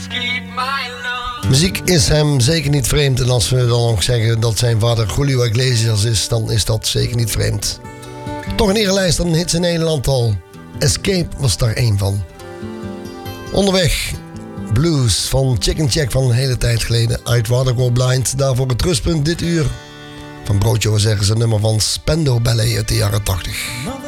Muziek is hem zeker niet vreemd. En als we dan nog zeggen dat zijn vader Julio Iglesias is, dan is dat zeker niet vreemd. Toch een erenlijst aan hits in Nederland al. Escape was daar één van. Onderweg, Blues van Chicken Check van een hele tijd geleden. I'd Rather Go Blind, daarvoor het rustpunt dit uur. Van Broodje zeggen ze een nummer van Spandau Ballet uit de jaren 80.